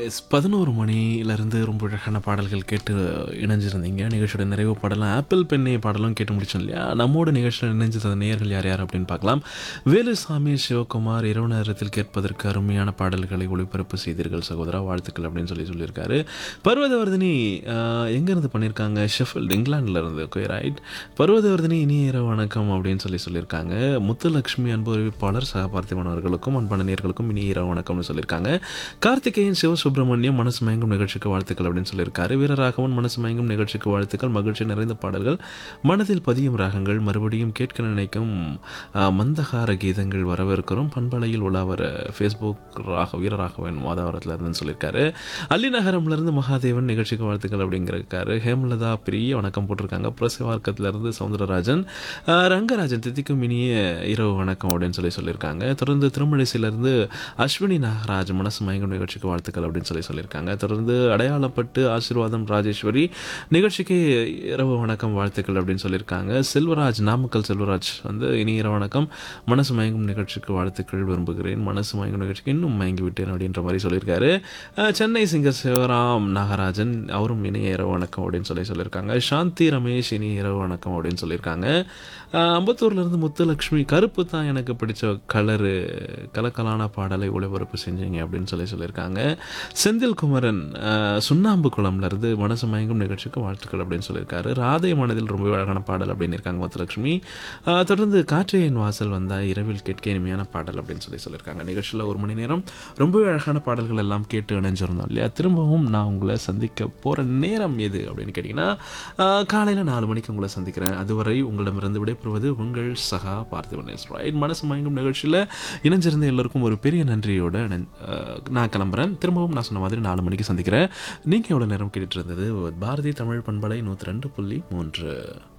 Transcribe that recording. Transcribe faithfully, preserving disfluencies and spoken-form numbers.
S பதினொரு மணிலேருந்து ரொம்ப அழகான பாடல்கள் கேட்டு இணைஞ்சிருந்தீங்க. நிகழ்ச்சியோட நிறைவு பாடலாம் ஆப்பிள் பெண்ணே பாடலும் கேட்டு முடிச்சோம் இல்லையா? நம்மோட நிகழ்ச்சியில் இணைஞ்சிருந்த நேயர்கள் யார் யார் அப்படின்னு பார்க்கலாம். வேலுசாமி சிவகுமார் இரவு நேரத்தில் கேட்பதற்கு அருமையான பாடல்களை ஒளிபரப்பு செய்தீர்கள் சகோதரா, வாழ்த்துக்கள் அப்படின்னு சொல்லி சொல்லியிருக்காரு. பர்வதவர்தினி ஆஹ், எங்கேருந்து பண்ணியிருக்காங்க? ஷெஃபில்ட் இங்கிலாண்டில் இருந்து. Okay right. பர்வதவர்தினி இனிய இரவு வணக்கம் அப்படின்னு சொல்லி சொல்லியிருக்காங்க. முத்துலட்சுமி அன்பு அறிவிப்பாளர் சகபார்த்திவன் அவர்களுக்கும் அன்பான நேயர்களுக்கும் இனிய இரவு வணக்கம்னு சொல்லியிருக்காங்க. கார்த்திகேயன் சிவசுப்ரமணியம் மனசு மயங்கும் நிகழ்ச்சிக்கு வாழ்த்துக்கள் அப்படின்னு சொல்லியிருக்காரு. வீரராகவன் மனசு மயங்கும் நிகழ்ச்சிக்கு வாழ்த்துக்கள், மகிழ்ச்சி நிறைந்த பாடல்கள், மனதில் பதியும் ராகங்கள், மறுபடியும் கேட்க நினைக்கும் ஆஹ், மந்தகார கீதங்கள் வரவேற்கிறோம். பண்பலையில் உலாவர ஃபேஸ்புக் ராக வீரராகவன் மாதவரத்தில் இருந்துன்னு சொல்லியிருக்காரு. அல்லிநகரம்லேருந்து மகாதேவன் நிகழ்ச்சிக்கு வாழ்த்துக்கள் அப்படிங்கிறக்காரு. ஹேமலதா பெரிய வணக்கம் போட்டிருக்காங்க. புரசிவார்க்கத்திலிருந்து சவுந்தரராஜன் ஆஹ், ரங்கராஜன் தித்திக்கும் இனிய இரவு வணக்கம் அப்படின்னு சொல்லி சொல்லியிருக்காங்க. தொடர்ந்து திருமழிசையிலிருந்து அஸ்வினி நாகராஜ் மனசு மயங்கும் நிகழ்ச்சிக்கு வாழ்த்துக்கள் அப்படின்னு சொல்லி சொல்லியிருக்காங்க. தொடர்ந்து அடையாளப்பட்டு ஆசீர்வாதம் ராஜேஸ்வரி நிகழ்ச்சிக்கு இரவு வணக்கம் வாழ்த்துக்கள் அப்படின்னு சொல்லியிருக்காங்க. செல்வராஜ் நாமக்கல் செல்வராஜ் வந்து இனி இரவு வணக்கம், மனசு மயங்கும் நிகழ்ச்சிக்கு வாழ்த்துக்கள் விரும்புகிறேன், மனசு மயங்கும் நிகழ்ச்சிக்கு இன்னும் மயங்கி விட்டேன் அப்படின்ற மாதிரி சொல்லியிருக்காரு. அஹ், சென்னை சிங்கர் சிவராம் நாகராஜன் அவரும் இனிய இரவு வணக்கம் அப்படின்னு சொல்லி சொல்லியிருக்காங்க. சாந்தி ரமேஷ் இனிய இரவு வணக்கம் அப்படின்னு சொல்லியிருக்காங்க. அஹ், அம்பத்தூர்லேருந்து முத்துலக்ஷ்மி கருப்பு தான் எனக்கு பிடிச்ச கலரு, கலக்கலான பாடலை ஒளிபரப்பு செஞ்சீங்க அப்படின்னு சொல்லி சொல்லியிருக்காங்க. செந்தில் குமரன் அஹ், சுண்ணாம்பு குளம்லேருந்து மனசு மயங்கும் நிகழ்ச்சிக்கு வாழ்த்துக்கள் அப்படின்னு சொல்லியிருக்காரு. ராதை மனதில் ரொம்ப அழகான பாடல் அப்படின்னு இருக்காங்க முத்துலட்சுமி. அஹ், தொடர்ந்து காற்றையின் வாசல் வந்தால் இரவில் கேட்க இனிமையான பாடல் அப்படின்னு சொல்லி சொல்லியிருக்காங்க. நிகழ்ச்சியில் ஒரு மணி நேரம் ரொம்பவே அழகான பாடல்கள் எல்லாம் கேட்டு இணைஞ்சிருந்தோம் இல்லையா? திரும்பவும் நான் உங்களை சந்திக்க போகிற நேரம் எது அப்படின்னு கேட்டிங்கன்னா காலையில் நாலு மணிக்கு உங்களை சந்திக்கிறேன். அதுவரை உங்களிடமிருந்து விடைபெறுவது உங்கள் சகா பார்த்திபன். ரைட். மனசு மயங்கும் நிகழ்ச்சியில் இணைஞ்சிருந்த எல்லோருக்கும் ஒரு பெரிய நன்றியோட நான் அஹ், நான் கிளம்புறேன். திரும்பவும் நான் சொன்ன மாதிரி நாலு மணிக்கு சந்திக்கிறேன். நீங்கள் எவ்வளோ நேரம் கேட்டுட்டு இருந்தது பாரதி தமிழ் பண்பலை நூற்றி ரெண்டு புள்ளி மூன்று.